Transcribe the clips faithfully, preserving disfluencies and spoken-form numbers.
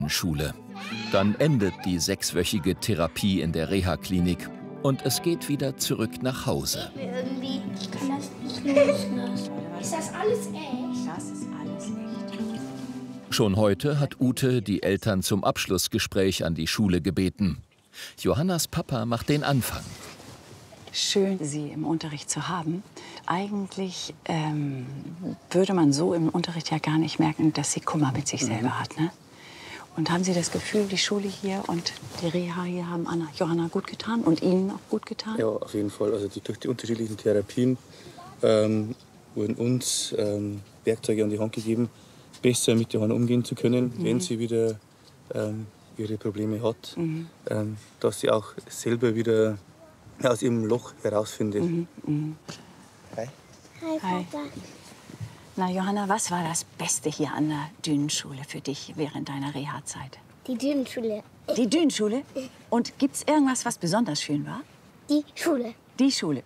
Schule. Dann endet die sechswöchige Therapie in der Reha-Klinik und es geht wieder zurück nach Hause. Irgendwie, ich kann das nicht loslassen. Ist das alles echt? Das ist alles echt. Schon heute hat Ute die Eltern zum Abschlussgespräch an die Schule gebeten. Johannas Papa macht den Anfang. Schön, Sie im Unterricht zu haben. Eigentlich ähm, würde man so im Unterricht ja gar nicht merken, dass sie Kummer mit sich selber hat. Ne? Und haben Sie das Gefühl, die Schule hier und die Reha hier haben Anna, Johanna gut getan und Ihnen auch gut getan? Ja, auf jeden Fall. Also die, durch die unterschiedlichen Therapien ähm, wurden uns ähm, Werkzeuge an die Hand gegeben, besser mit Johanna umgehen zu können, mhm. wenn sie wieder ähm, ihre Probleme hat, mhm. ähm, dass sie auch selber wieder aus ihrem Loch herausfindet. Mhm. Mhm. Hi. Hi, Hi. Papa. Na, Johanna, was war das Beste hier an der Dünenschule für dich während deiner Reha-Zeit? Die Dünenschule. Die Dünenschule? Und gibt's irgendwas, was besonders schön war? Die Schule. Die Schule.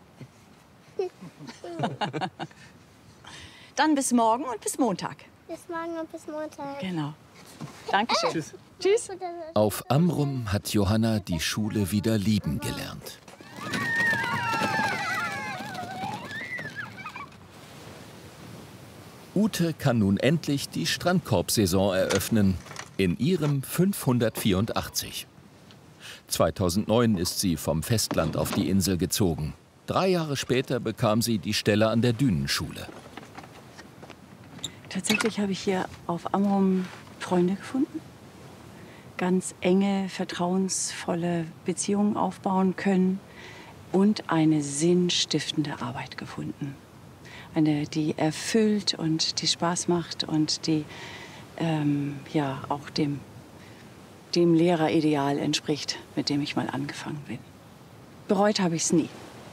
Dann bis morgen und bis Montag. Bis morgen und bis Montag. Genau. Dankeschön. Tschüss. Tschüss. Auf Amrum hat Johanna die Schule wieder lieben gelernt. Ute kann nun endlich die Strandkorbsaison eröffnen, in ihrem fünfhundertvierundachtzig. zweitausendneun ist sie vom Festland auf die Insel gezogen. Drei Jahre später bekam sie die Stelle an der Dünenschule. Tatsächlich habe ich hier auf Amrum Freunde gefunden. Ganz enge, vertrauensvolle Beziehungen aufbauen können und eine sinnstiftende Arbeit gefunden. Eine, die erfüllt und die Spaß macht und die ähm, ja, auch dem, dem Lehrerideal entspricht, mit dem ich mal angefangen bin. Bereut habe ich es nie.